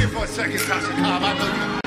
here for a second, Tasha Cobb. I know you.